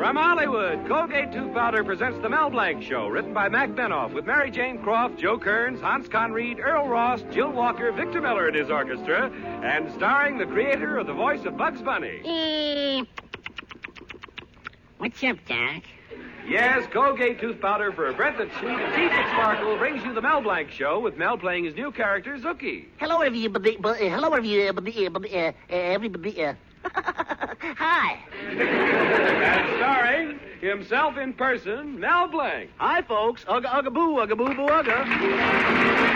From Hollywood, Colgate Tooth Powder presents The Mel Blanc Show, written by Mac Benoff, with Mary Jane Croft, Joe Kearns, Hans Conried, Earl Ross, Jill Walker, Victor Miller and his orchestra, and starring the creator of the voice of Bugs Bunny. What's up, Doc? Yes, Colgate Tooth Powder for a breath that's sweet and teeth that sparkle brings you The Mel Blanc Show, with Mel playing his new character, Zookie. Hello, everybody. Hi. And starring himself in person, Mel Blanc. Hi, folks. Ugga, ugga, boo, ugga, boo, boo, ugga.